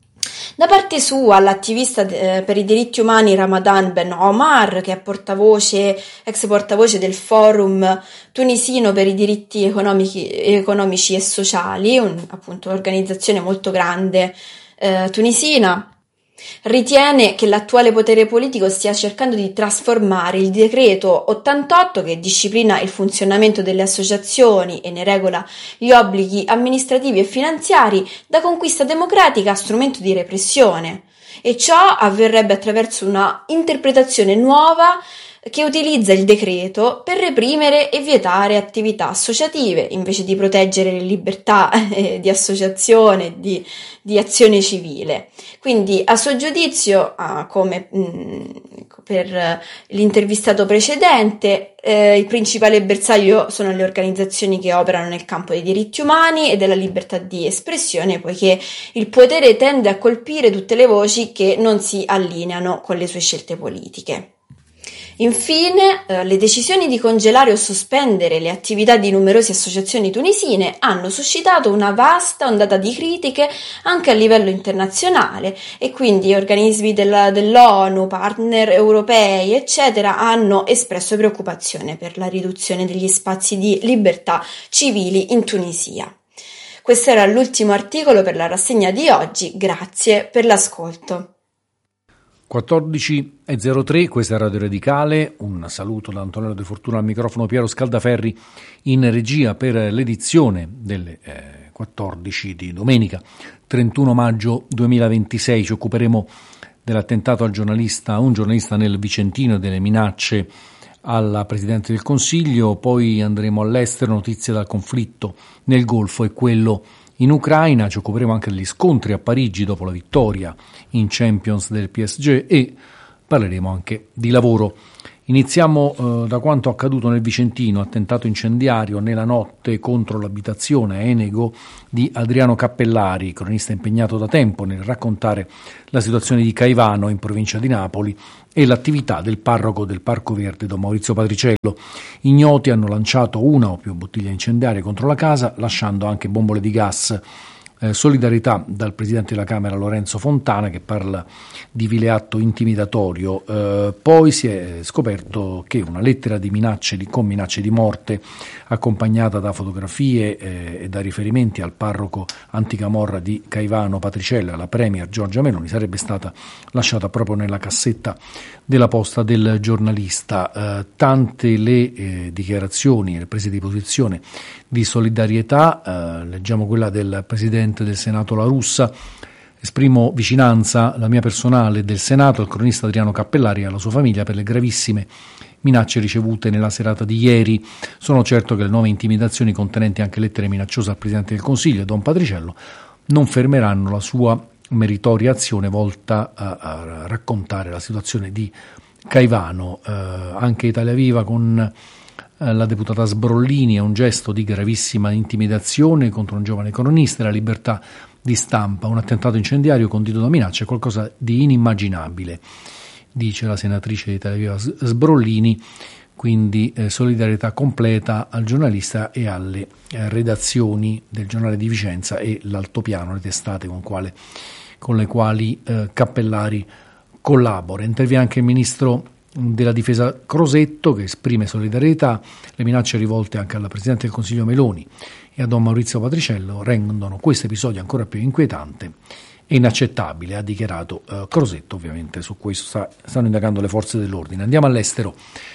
Da parte sua, l'attivista per i diritti umani Ramadan Ben Omar, che è portavoce, ex portavoce del Forum tunisino per i diritti economici, economici e sociali, un, appunto un'organizzazione molto grande eh, tunisina, ritiene che l'attuale potere politico stia cercando di trasformare il decreto ottantotto, che disciplina il funzionamento delle associazioni e ne regola gli obblighi amministrativi e finanziari, da conquista democratica a strumento di repressione, e ciò avverrebbe attraverso una interpretazione nuova che utilizza il decreto per reprimere e vietare attività associative invece di proteggere le libertà eh, di associazione, di, di azione civile. Quindi, a suo giudizio, ah, come mh, per l'intervistato precedente, eh, il principale bersaglio sono le organizzazioni che operano nel campo dei diritti umani e della libertà di espressione, poiché il potere tende a colpire tutte le voci che non si allineano con le sue scelte politiche. Infine, eh, le decisioni di congelare o sospendere le attività di numerose associazioni tunisine hanno suscitato una vasta ondata di critiche anche a livello internazionale, e quindi organismi della, dell'ONU, partner europei, eccetera, hanno espresso preoccupazione per la riduzione degli spazi di libertà civili in Tunisia. Questo era l'ultimo articolo per la rassegna di oggi, grazie per l'ascolto. quattordici e zero tre, questa è Radio Radicale, un saluto da Antonello De Fortuna al microfono, Piero Scaldaferri in regia per l'edizione delle eh, quattordici di domenica trentuno maggio duemilaventisei. Ci occuperemo dell'attentato al giornalista, un giornalista nel Vicentino e delle minacce alla Presidente del Consiglio, poi andremo all'estero, notizie dal conflitto nel Golfo e quello in Ucraina, ci occuperemo anche degli scontri a Parigi dopo la vittoria in Champions del P S G e parleremo anche di lavoro. Iniziamo eh, da quanto accaduto nel Vicentino, attentato incendiario nella notte contro l'abitazione a Enego di Adriano Cappellari, cronista impegnato da tempo nel raccontare la situazione di Caivano in provincia di Napoli e l'attività del parroco del Parco Verde Don Maurizio Patriciello. Ignoti hanno lanciato una o più bottiglie incendiarie contro la casa, lasciando anche bombole di gas. Eh, solidarietà dal Presidente della Camera Lorenzo Fontana, che parla di vile atto intimidatorio. Eh, poi si è scoperto che una lettera di minacce di, con minacce di morte, accompagnata da fotografie eh, e da riferimenti al parroco anticamorra di Caivano Patriciello, alla premier Giorgia Meloni, sarebbe stata lasciata proprio nella cassetta della posta del giornalista. Eh, tante le eh, dichiarazioni, le prese di posizione di solidarietà, eh, leggiamo quella del Presidente del Senato La Russa: esprimo vicinanza, la mia personale, del Senato, al cronista Adriano Cappellari e alla sua famiglia per le gravissime minacce ricevute nella serata di ieri. Sono certo che le nuove intimidazioni, contenenti anche lettere minacciose al Presidente del Consiglio e Don Patriciello, non fermeranno la sua meritoria azione volta a, a raccontare la situazione di Caivano. Eh, anche Italia Viva con la deputata Sbrollini è un gesto di gravissima intimidazione contro un giovane cronista, la libertà di stampa, un attentato incendiario condito da minacce, qualcosa di inimmaginabile, dice la senatrice di Italia Viva Sbrollini. Quindi eh, solidarietà completa al giornalista e alle eh, redazioni del Giornale di Vicenza e l'Altopiano, le testate con, quale, con le quali eh, Cappellari collabora. Interviene anche il ministro della Difesa Crosetto, che esprime solidarietà. Le minacce rivolte anche alla Presidente del Consiglio Meloni e a Don Maurizio Patriciello rendono questo episodio ancora più inquietante e inaccettabile, ha dichiarato uh, Crosetto. Ovviamente su questo sta, stanno indagando le forze dell'ordine. Andiamo all'estero.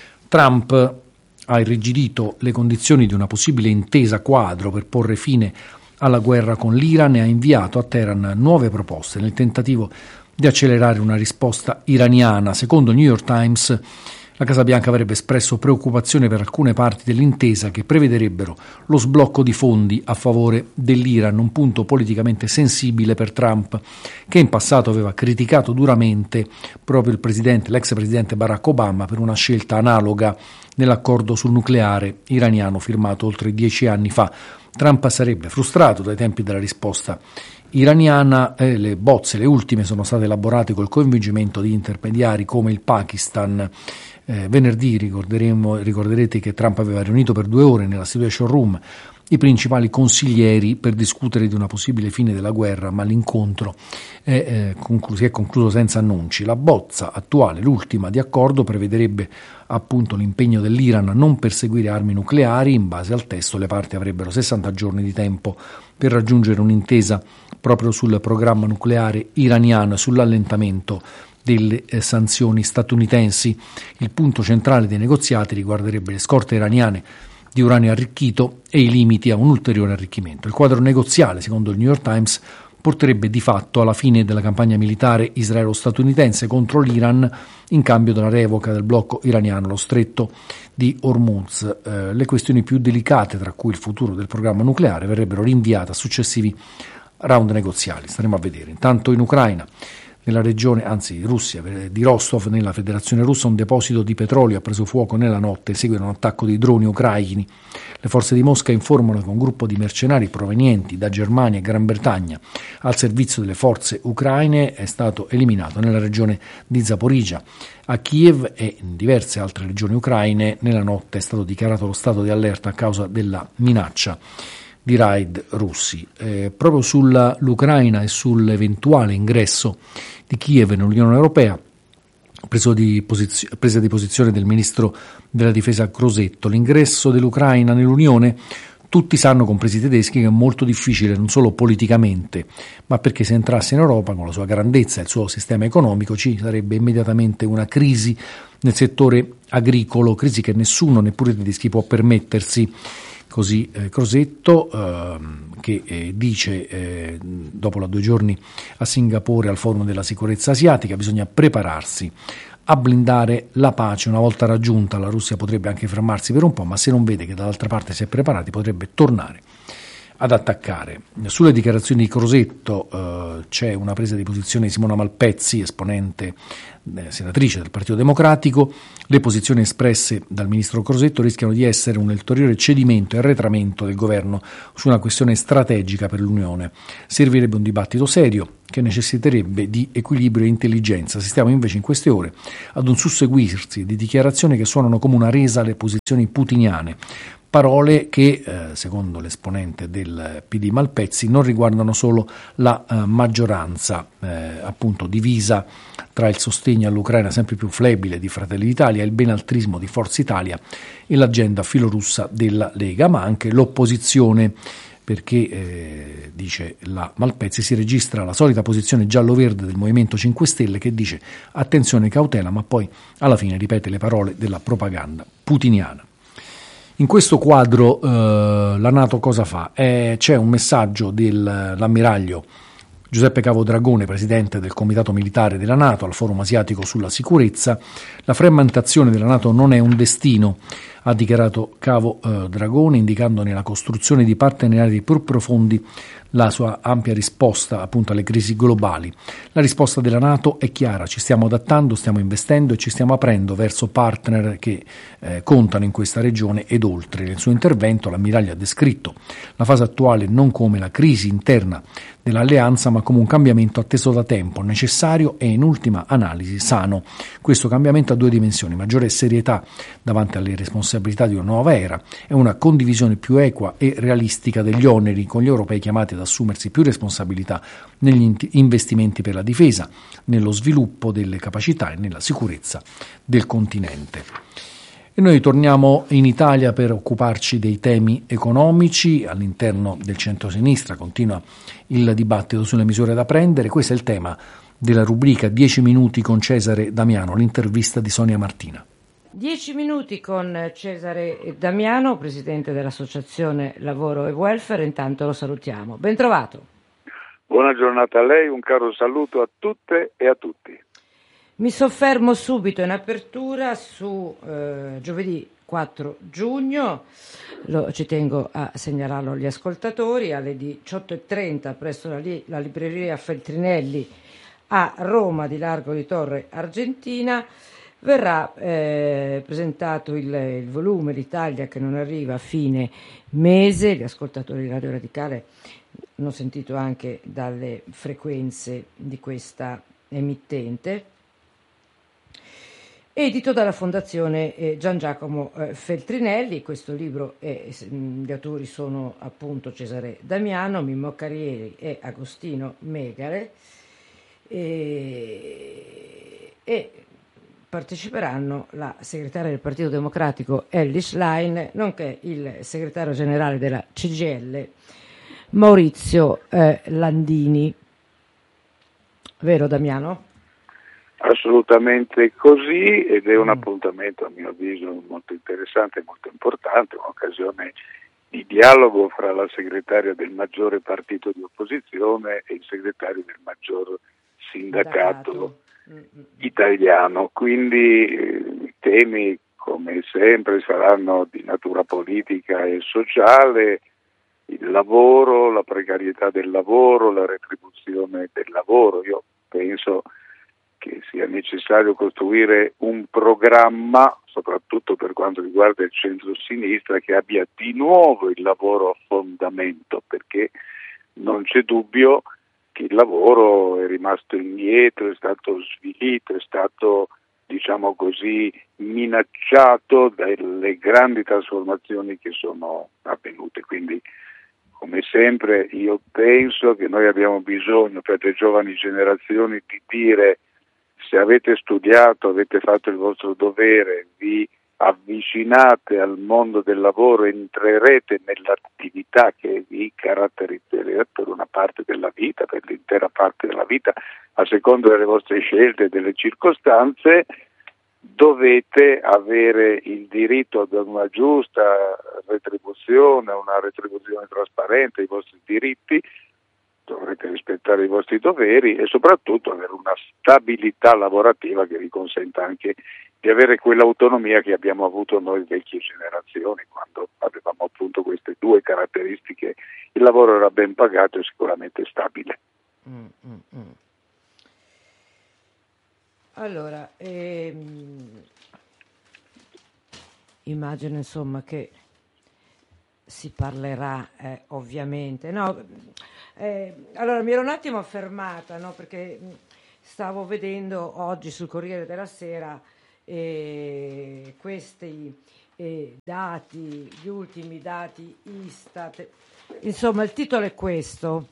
Trump ha irrigidito le condizioni di una possibile intesa quadro per porre fine alla guerra con l'Iran e ha inviato a Teheran nuove proposte nel tentativo di accelerare una risposta iraniana. Secondo il New York Times, la Casa Bianca avrebbe espresso preoccupazione per alcune parti dell'intesa che prevederebbero lo sblocco di fondi a favore dell'Iran, un punto politicamente sensibile per Trump, che in passato aveva criticato duramente proprio il presidente, l'ex presidente Barack Obama per una scelta analoga nell'accordo sul nucleare iraniano firmato oltre dieci anni fa. Trump sarebbe frustrato dai tempi della risposta iraniana. Eh, le bozze, le ultime, sono state elaborate col coinvolgimento di intermediari come il Pakistan. Eh, venerdì ricorderemo, ricorderete che Trump aveva riunito per due ore nella Situation Room i principali consiglieri per discutere di una possibile fine della guerra, ma l'incontro è, eh, conclu- si è concluso senza annunci. La bozza attuale, l'ultima di accordo, prevederebbe appunto l'impegno dell'Iran a non perseguire armi nucleari. In base al testo le parti avrebbero sessanta giorni di tempo per raggiungere un'intesa proprio sul programma nucleare iraniano e sull'allentamento delle eh, sanzioni statunitensi. Il punto centrale dei negoziati riguarderebbe le scorte iraniane di uranio arricchito e i limiti a un ulteriore arricchimento. Il quadro negoziale, secondo il New York Times, porterebbe di fatto alla fine della campagna militare israelo-statunitense contro l'Iran in cambio della revoca del blocco iraniano allo stretto di Hormuz. Eh, le questioni più delicate, tra cui il futuro del programma nucleare, verrebbero rinviate a successivi round negoziali. Staremo a vedere. Intanto in Ucraina nella regione, anzi Russia, di Rostov, nella Federazione Russa, un deposito di petrolio ha preso fuoco nella notte, segue un attacco di droni ucraini. Le forze di Mosca informano che un gruppo di mercenari provenienti da Germania e Gran Bretagna al servizio delle forze ucraine è stato eliminato nella regione di Zaporizhzhia. A Kiev e in diverse altre regioni ucraine nella notte è stato dichiarato lo stato di allerta a causa della minaccia di raid russi. Eh, proprio sull'Ucraina e sull'eventuale ingresso di Kiev nell'Unione Europea, preso di posizio, presa di posizione del ministro della difesa Crosetto, l'ingresso dell'Ucraina nell'Unione, tutti sanno, compresi i tedeschi, che è molto difficile non solo politicamente, ma perché se entrasse in Europa con la sua grandezza e il suo sistema economico ci sarebbe immediatamente una crisi nel settore agricolo, crisi che nessuno, neppure i tedeschi, può permettersi. Così eh, Crosetto, eh, che eh, dice, eh, dopo la due giorni a Singapore al Forum della Sicurezza Asiatica, bisogna prepararsi a blindare la pace. Una volta raggiunta la Russia potrebbe anche fermarsi per un po', ma se non vede che dall'altra parte si è preparati potrebbe tornare ad attaccare. Sulle dichiarazioni di Crosetto eh, c'è una presa di posizione di Simona Malpezzi, esponente, eh, senatrice del Partito Democratico. Le posizioni espresse dal ministro Crosetto rischiano di essere un ulteriore cedimento e arretramento del governo su una questione strategica per l'Unione. Servirebbe un dibattito serio che necessiterebbe di equilibrio e intelligenza. Assistiamo invece in queste ore ad un susseguirsi di dichiarazioni che suonano come una resa alle posizioni putiniane. Parole che, eh, secondo l'esponente del P D Malpezzi, non riguardano solo la eh, maggioranza, eh, appunto divisa tra il sostegno all'Ucraina sempre più flebile di Fratelli d'Italia, il benaltrismo di Forza Italia e l'agenda filorussa della Lega, ma anche l'opposizione, perché, eh, dice la Malpezzi, si registra la solita posizione giallo-verde del Movimento cinque Stelle che dice attenzione, cautela, ma poi alla fine ripete le parole della propaganda putiniana. In questo quadro eh, la NATO cosa fa? Eh, c'è un messaggio dell'ammiraglio Giuseppe Cavo Dragone, presidente del Comitato Militare della NATO, al Forum Asiatico sulla sicurezza. La frammentazione della NATO non è un destino, ha dichiarato Cavo eh, Dragone, indicandone la costruzione di partenariati più profondi, la sua ampia risposta appunto alle crisi globali. La risposta della NATO è chiara: ci stiamo adattando, stiamo investendo e ci stiamo aprendo verso partner che eh, contano in questa regione ed oltre. Nel suo intervento l'ammiraglio ha descritto la fase attuale non come la crisi interna dell'alleanza, ma come un cambiamento atteso da tempo, necessario e in ultima analisi sano. Questo cambiamento ha due dimensioni: maggiore serietà davanti alle responsabilità di una nuova era e una condivisione più equa e realistica degli oneri, con gli europei chiamati ad assumersi più responsabilità negli investimenti per la difesa, nello sviluppo delle capacità e nella sicurezza del continente. E noi torniamo in Italia per occuparci dei temi economici. All'interno del centro-sinistra continua il dibattito sulle misure da prendere. Questo è il tema della rubrica dieci minuti con Cesare Damiano, l'intervista di Sonia Martina. dieci minuti con Cesare Damiano, presidente dell'Associazione Lavoro e Welfare. Intanto lo salutiamo. Ben trovato. Buona giornata a lei, un caro saluto a tutte e a tutti. Mi soffermo subito in apertura su eh, giovedì quattro giugno, lo, ci tengo a segnalarlo agli ascoltatori, alle diciotto e trenta presso la, li, la libreria Feltrinelli a Roma di Largo di Torre Argentina verrà eh, presentato il, il volume L'Italia che non arriva a fine mese. Gli ascoltatori di Radio Radicale hanno sentito anche dalle frequenze di questa emittente, edito dalla Fondazione eh, Gian Giacomo eh, Feltrinelli. Questo libro, è, gli autori sono appunto Cesare Damiano, Mimmo Carrieri e Agostino Megare, e, e parteciperanno la segretaria del Partito Democratico Elly Schlein, nonché il segretario generale della C G I L Maurizio eh, Landini. Vero Damiano? Assolutamente così, ed è un appuntamento a mio avviso molto interessante e molto importante, un'occasione di dialogo fra la segretaria del maggiore partito di opposizione e il segretario del maggior sindacato italiano. Quindi eh, i temi, come sempre, saranno di natura politica e sociale: il lavoro, la precarietà del lavoro, la retribuzione del lavoro. Io penso che sia necessario costruire un programma, soprattutto per quanto riguarda il centro-sinistra, che abbia di nuovo il lavoro a fondamento, perché non c'è dubbio che il lavoro è rimasto indietro, è stato svilito, è stato, diciamo così, minacciato dalle grandi trasformazioni che sono avvenute. Quindi, come sempre, io penso che noi abbiamo bisogno per le giovani generazioni di dire: se avete studiato, avete fatto il vostro dovere, vi avvicinate al mondo del lavoro, entrerete nell'attività che vi caratterizzerà per una parte della vita, per l'intera parte della vita, a seconda delle vostre scelte e delle circostanze, dovete avere il diritto ad una giusta retribuzione, una retribuzione trasparente, i vostri diritti, dovrete rispettare i vostri doveri e soprattutto avere una stabilità lavorativa che vi consenta anche di avere quell'autonomia che abbiamo avuto noi vecchie generazioni, quando avevamo appunto queste due caratteristiche: il lavoro era ben pagato e sicuramente stabile. Mm, mm, mm. Allora, ehm, immagino insomma che si parlerà eh, ovviamente, no? Eh, allora mi ero un attimo fermata, no? Perché stavo vedendo oggi sul Corriere della Sera eh, questi eh, dati, gli ultimi dati Istat. Insomma, il titolo è questo: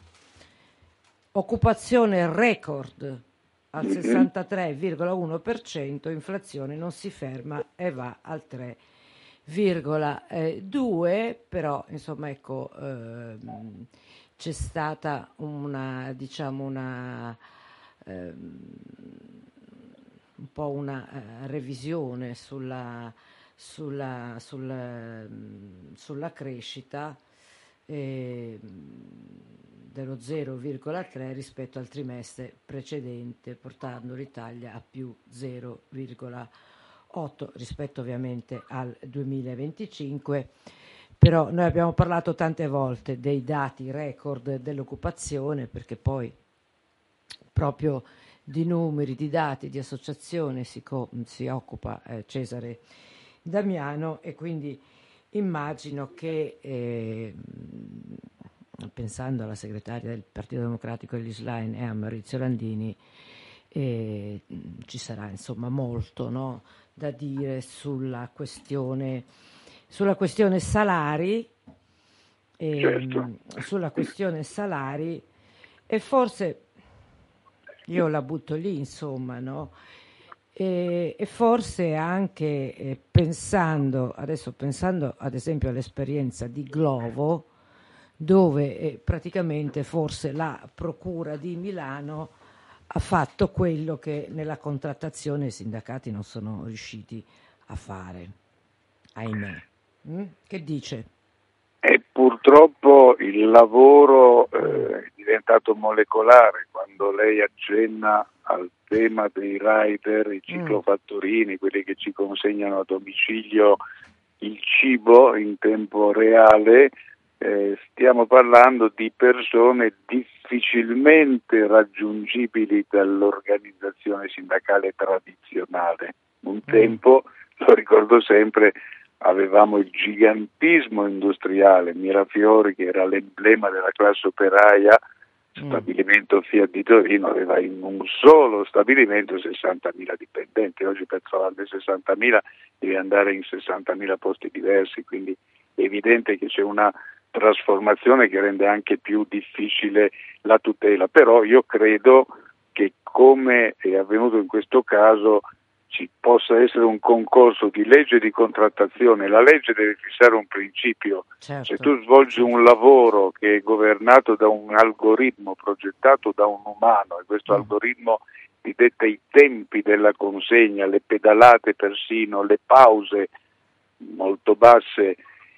occupazione record al sessantatré virgola uno per cento, inflazione non si ferma e va al tre virgola due, però insomma ecco ehm, c'è stata una, diciamo una ehm, un po' una eh, revisione sulla, sulla, sul, ehm, sulla crescita eh, dello zero virgola tre rispetto al trimestre precedente, portando l'Italia a più zero virgola otto rispetto ovviamente al duemilaventicinque. Però noi abbiamo parlato tante volte dei dati record dell'occupazione, perché poi proprio di numeri, di dati, di associazione si, co- si occupa eh, Cesare Damiano, e quindi immagino che eh, pensando alla segretaria del Partito Democratico degli Schlein e a Maurizio Landini eh, ci sarà insomma molto, no, da dire sulla questione sulla questione salari e, Certo. sulla questione salari e forse io la butto lì insomma, no? E, e forse anche eh, pensando adesso pensando ad esempio all'esperienza di Glovo, dove eh, praticamente forse la Procura di Milano ha fatto quello che nella contrattazione i sindacati non sono riusciti a fare, ahimè. Mm? Che dice? E purtroppo il lavoro eh, è diventato molecolare. Quando lei accenna al tema dei rider, i ciclofattorini, quelli che ci consegnano a domicilio il cibo in tempo reale, eh, stiamo parlando di persone difficilmente raggiungibili dall'organizzazione sindacale tradizionale. Un tempo, lo ricordo sempre, avevamo il gigantismo industriale, Mirafiori, che era l'emblema della classe operaia, stabilimento Fiat di Torino, aveva in un solo stabilimento sessantamila dipendenti. Oggi per trovarne sessantamila devi andare in sessantamila posti diversi, quindi è evidente che c'è una trasformazione che rende anche più difficile la tutela. Però io credo che, come è avvenuto in questo caso, ci possa essere un concorso di legge di contrattazione. La legge deve fissare un principio. Certo. Se tu svolgi un lavoro che è governato da un algoritmo progettato da un umano e questo mm. algoritmo ti detta i tempi della consegna, le pedalate persino, le pause molto basse,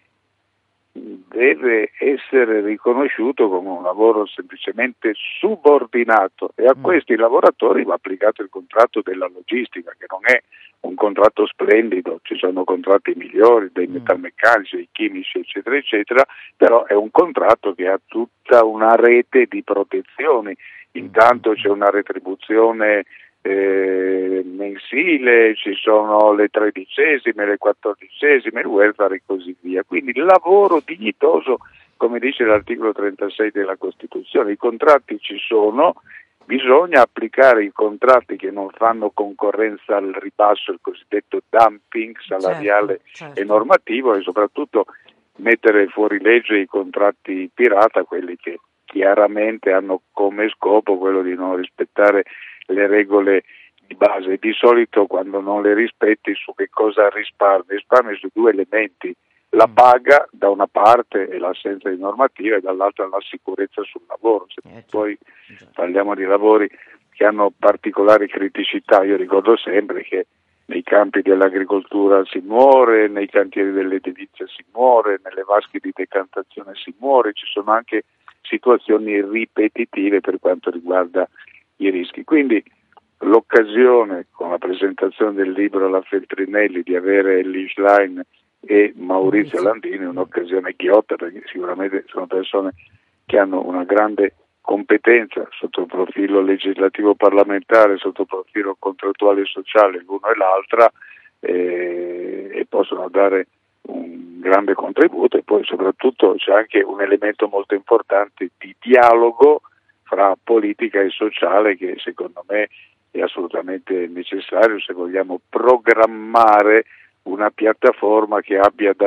deve essere riconosciuto come un lavoro semplicemente subordinato, e a mm. questi lavoratori va applicato il contratto della logistica, che non è un contratto splendido, ci sono contratti migliori, dei mm. metalmeccanici, dei chimici, eccetera, eccetera, però è un contratto che ha tutta una rete di protezioni intanto c'è una retribuzione eh, mensile, ci sono le tredicesime, le quattordicesime, il welfare e così via. Quindi il lavoro dignitoso, come dice l'articolo trentasei della Costituzione, i contratti ci sono, bisogna applicare i contratti che non fanno concorrenza al ribasso, il cosiddetto dumping salariale certo, certo. e normativo, e soprattutto mettere fuori legge i contratti pirata, quelli che chiaramente hanno come scopo quello di non rispettare le regole di base. Di solito quando non le rispetti, su che cosa risparmi? Risparmi su due elementi: la paga da una parte e l'assenza di normativa, e dall'altra la sicurezza sul lavoro. Se eh, poi certo. parliamo di lavori che hanno particolari criticità, io ricordo sempre che nei campi dell'agricoltura si muore, nei cantieri dell'edilizia si muore, nelle vasche di decantazione si muore, ci sono anche situazioni ripetitive per quanto riguarda i rischi. Quindi l'occasione, con la presentazione del libro alla Feltrinelli, di avere Elly Schlein e Maurizio Landini, è un'occasione ghiotta, perché sicuramente sono persone che hanno una grande competenza sotto il profilo legislativo parlamentare, sotto il profilo contrattuale e sociale, l'uno e l'altra, eh, e possono dare un grande contributo. E poi soprattutto c'è anche un elemento molto importante di dialogo fra politica e sociale, che secondo me è assolutamente necessario se vogliamo programmare una piattaforma che abbia da